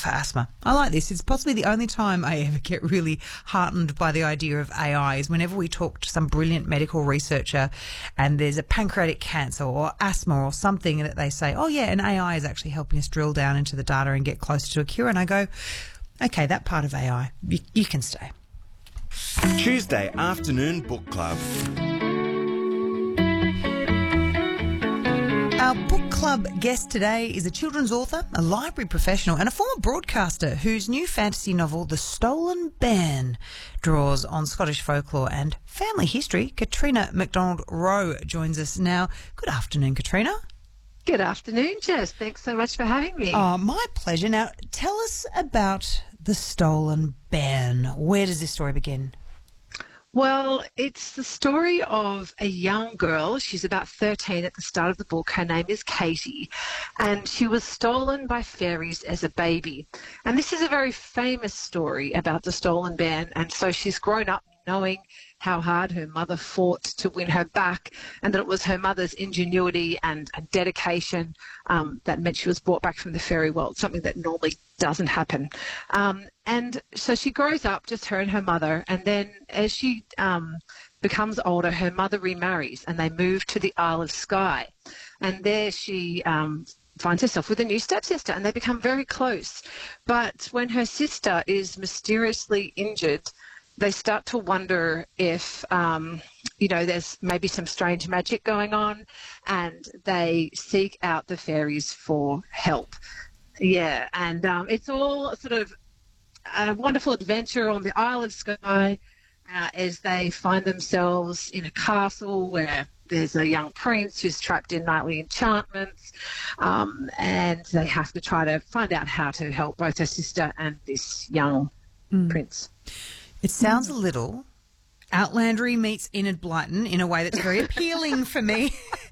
for asthma. I like this. It's possibly the only time I ever get really heartened by the idea of AI is whenever we talk to some brilliant medical researcher and there's a pancreatic cancer or asthma or something that they say, oh yeah, and AI is actually helping us drill down into the data and get closer to a cure. And I go, okay, that part of AI, you can stay. Tuesday afternoon book club. Our book club guest today is a children's author, a library professional and a former broadcaster whose new fantasy novel, The Stolen Bairn, draws on Scottish folklore and family history. Katrina McDonald-Rowe joins us now. Good afternoon, Katrina. Good afternoon, Jess. Thanks so much for having me. Oh, my pleasure. Now, tell us about The Stolen Bairn. Where does this story begin? Well, it's the story of a young girl. She's about 13 at the start of the book. Her name is Katie, and she was stolen by fairies as a baby. And this is a very famous story about the stolen bairn, and so she's grown up knowing how hard her mother fought to win her back, and that it was her mother's ingenuity and dedication that meant she was brought back from the fairy world, something that normally doesn't happen. And so she grows up, just her and her mother, and then as she becomes older, her mother remarries and they move to the Isle of Skye. And there she finds herself with a new stepsister and they become very close. But when her sister is mysteriously injured, they start to wonder if, there's maybe some strange magic going on, and they seek out the fairies for help. Yeah, and it's all sort of a wonderful adventure on the Isle of Skye as they find themselves in a castle where there's a young prince who's trapped in nightly enchantments, and they have to try to find out how to help both her sister and this young prince. It sounds a little Outlandery meets Enid Blyton in a way that's very appealing for me.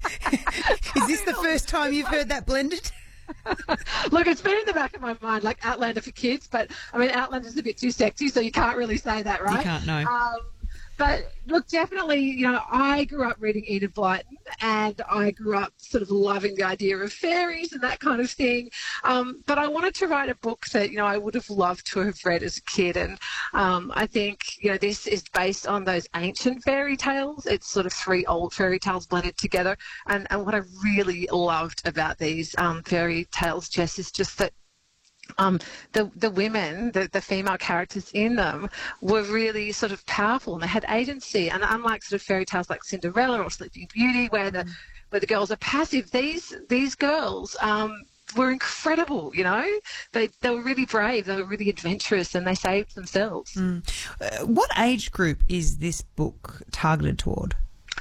Is this the first time you've heard that blended? Look, it's been in the back of my mind, like Outlander for kids, but I mean, Outlander's a bit too sexy, so you can't really say that, right? You can't, no. But look, definitely, I grew up reading Enid Blyton, and I grew up sort of loving the idea of fairies and that kind of thing. But I wanted to write a book that, I would have loved to have read as a kid. And I think, this is based on those ancient fairy tales. It's sort of 3 old fairy tales blended together. And what I really loved about these fairy tales, Jess, is just that the women, the female characters in them were really sort of powerful and they had agency. And unlike sort of fairy tales like Cinderella or Sleeping Beauty, where the girls are passive, these girls were incredible. They were really brave, they were really adventurous, and they saved themselves. What age group is this book targeted toward?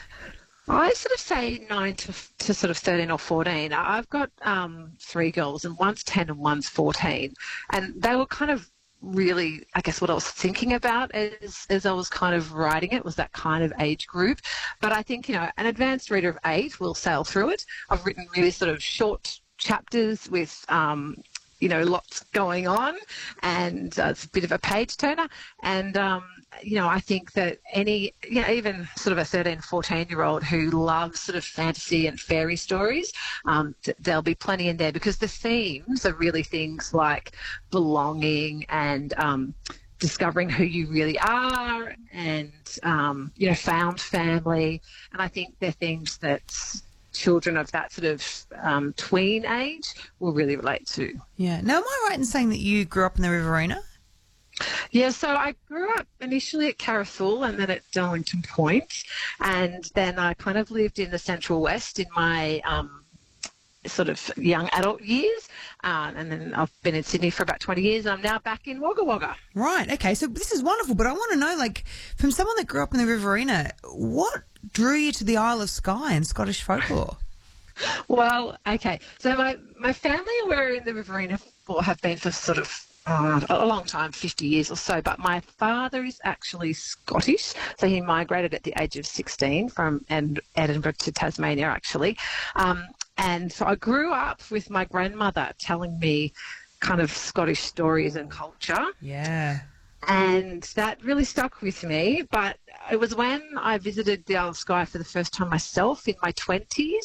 I sort of say 9 to sort of 13 or 14. I've got 3 girls, and one's 10 and one's 14. And they were kind of really, I guess, what I was thinking about as I was kind of writing it was that kind of age group. But I think, an advanced reader of 8 will sail through it. I've written really sort of short chapters with lots going on, and it's a bit of a page turner. And, I think that even sort of a 13, 14-year-old who loves sort of fantasy and fairy stories, there'll be plenty in there, because the themes are really things like belonging and discovering who you really are and, found family. And I think they're things that children of that sort of tween age will really relate to. Yeah. Now, am I right in saying that you grew up in the Riverina? Yeah, so I grew up initially at Carrithul and then at Darlington Point, and then I kind of lived in the Central West in my sort of young adult years, and then I've been in Sydney for about 20 years, and I'm now back in Wagga Wagga. Right, okay, so this is wonderful, but I want to know, from someone that grew up in the Riverina, what drew you to the Isle of Skye and Scottish folklore? Well, okay, so my family were in the Riverina have been for sort of a long time, 50 years or so, but my father is actually Scottish, so he migrated at the age of 16 from Edinburgh to Tasmania, actually. And so I grew up with my grandmother telling me kind of Scottish stories and culture. Yeah. And that really stuck with me. But it was when I visited the Isle of Skye for the first time myself in my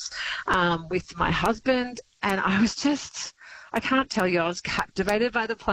20s with my husband, and I was just, I can't tell you, I was captivated by the place.